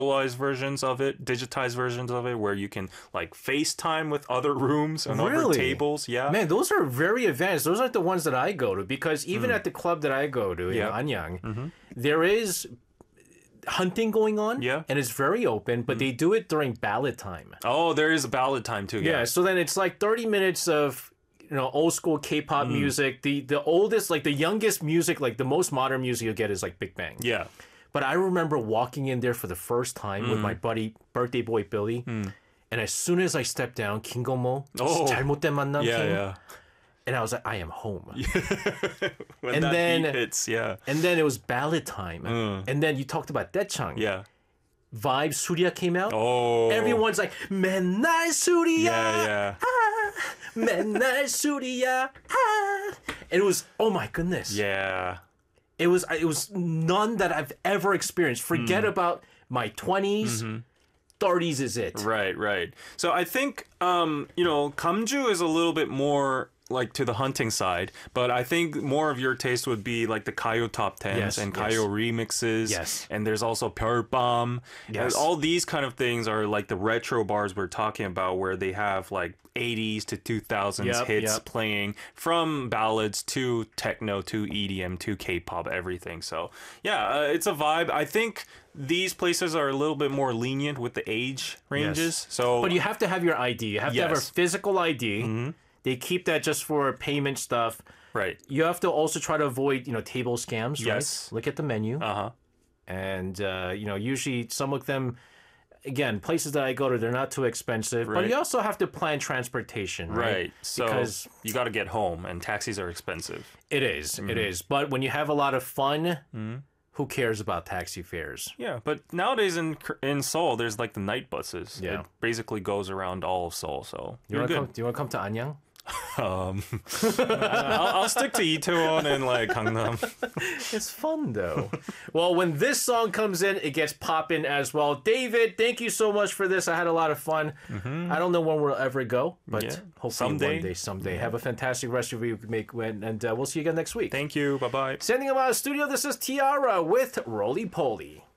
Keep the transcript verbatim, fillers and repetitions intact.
versions of it, digitized versions of it, where you can like FaceTime with other rooms and other Really? tables. Yeah. Man, those are very advanced. Those aren't the ones that I go to because even at the club that I go to Yeah. in Anyang, there is hunting going on. Yeah. And it's very open, but they do it during ballot time. Oh, there is a ballad time too. Yeah. Yeah. So then it's like thirty minutes of you know old school K-pop Mm. music. The the oldest, like the youngest music, like the most modern music you'll get is like Big Bang. Yeah. But I remember walking in there for the first time with Mm. my buddy, birthday boy Billy. And as soon as I stepped down, King Gomo, Oh. 잘못된 만남 Yeah. came. Yeah. And I was like, I am home. When And that then- beat hits, yeah. And then it was ballad time. And then you talked about Daechang. Mm. Yeah. Vibes, Surya came out. Oh. Everyone's like, 맨날 Surya, Yeah. Yeah. 맨날 Surya. ah." And it was, oh my goodness. Yeah. It was, it was none that I've ever experienced. Forget Mm. about my twenties. thirties is it. Mm-hmm. Right, right. So I think um, you know, Kamju is a little bit more like to the hunting side, but I think more of your taste would be like the Kayo top tens Yes, and yes. Kayo remixes. Yes. And there's also Bomb. Yes. All these kind of things are like the retro bars we're talking about where they have like eighties to two thousands Yep, hits yep. playing from ballads to techno to E D M to K-pop, everything. So yeah, uh, it's a vibe. I think these places are a little bit more lenient with the age ranges. So But you have to have your I D. You have to have a Yes. physical I D. They keep that just for payment stuff. right. You have to also try to avoid, you know, table scams, right? Yes. Look at the menu. Uh-huh. And, uh, you know, usually some of them, again, places that I go to, they're not too expensive. But Right. you also have to plan transportation, right? Right. So Because you got to get home and taxis are expensive. it is, Mm-hmm. it is. But when you have a lot of fun, who cares about taxi fares? Yeah, but nowadays in in Seoul there's like the night buses. Yeah. It basically goes around all of Seoul, so You you're want to good. come? Do you want to come to Anyang? Um, I'll, I'll stick to Itaewon and like Gangnam. It's fun though. Well, when this song comes in, it gets popping as well. David, thank you so much for this. I had a lot of fun. I don't know when we'll ever go, but Yeah. hopefully Someday. one day, someday. Have a fantastic rest of your week, make and uh, we'll see you again next week. Thank you. Bye bye. Sending them out of the studio. This is Tiara with Roly Poly.